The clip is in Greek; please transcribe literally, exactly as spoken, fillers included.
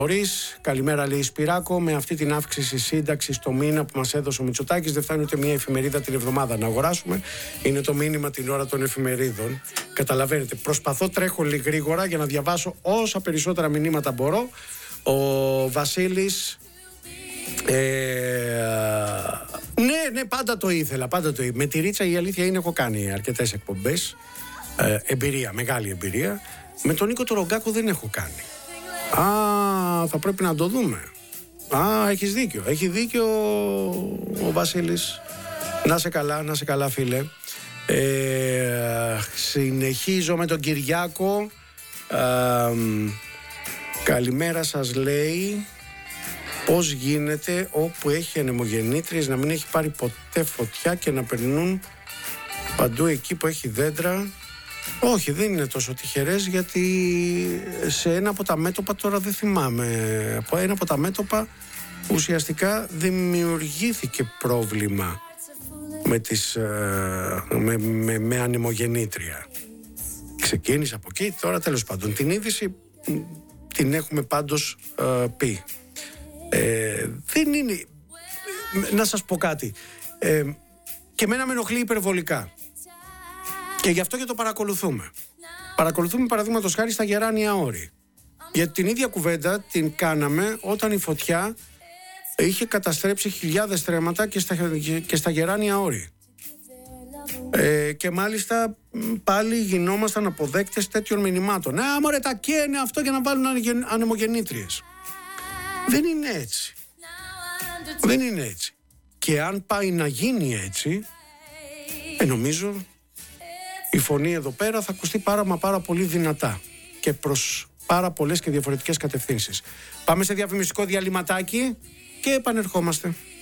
Χωρίς. Καλημέρα, λέει Σπυράκο. Με αυτή την αύξηση σύνταξη το μήνα που μας έδωσε ο Μητσοτάκης, δεν φτάνει ούτε μια εφημερίδα την εβδομάδα να αγοράσουμε. Είναι το μήνυμα την ώρα των εφημερίδων. Καταλαβαίνετε. Προσπαθώ, τρέχω λίγο γρήγορα για να διαβάσω όσα περισσότερα μηνύματα μπορώ. Ο Βασίλης. Ε, ναι, ναι, πάντα το ήθελα. Πάντα το ήθελα. Με τη Ρίτσα η αλήθεια είναι έχω κάνει αρκετές εκπομπές. Ε, εμπειρία, μεγάλη εμπειρία. Με τον Νίκο τον Ρογκάκο δεν έχω κάνει. Α, θα πρέπει να το δούμε. Α, έχεις δίκιο. Έχει δίκιο ο Βασίλης. Να σε καλά, να σε καλά, φίλε. Ε, συνεχίζω με τον Κυριάκο. Ε, καλημέρα σας, λέει. Πώς γίνεται όπου έχει ανεμογεννήτριες να μην έχει πάρει ποτέ φωτιά και να περνούν παντού εκεί που έχει δέντρα? Όχι, δεν είναι τόσο τυχερές, γιατί σε ένα από τα μέτωπα, τώρα δεν θυμάμαι, από ένα από τα μέτωπα ουσιαστικά δημιουργήθηκε πρόβλημα με, τις, με, με, με ανεμογεννήτρια. Ξεκίνησε από εκεί, τώρα τέλος πάντων την είδηση την έχουμε πάντως ε, πει. Ε, δεν είναι, να σας πω κάτι, ε, και εμένα με ενοχλεί υπερβολικά. Και γι' αυτό και το παρακολουθούμε. Παρακολουθούμε παραδείγματος χάρη στα Γεράνια Όρη. Γιατί την ίδια κουβέντα την κάναμε όταν η φωτιά είχε καταστρέψει χιλιάδες στρέμματα και στα, και στα Γεράνια Όρη. Ε, και μάλιστα πάλι γινόμασταν αποδέκτες τέτοιων μηνυμάτων. Α, μωρέ, τα καίνε αυτό για να βάλουν ανεμογεννήτριες. Δεν είναι έτσι. Δεν είναι έτσι. Και αν πάει να γίνει έτσι, ε, νομίζω η φωνή εδώ πέρα θα ακουστεί πάρα μα πάρα πολύ δυνατά και προς πάρα πολλές και διαφορετικές κατευθύνσεις. Πάμε σε διαφημιστικό διαλυματάκι και επανερχόμαστε.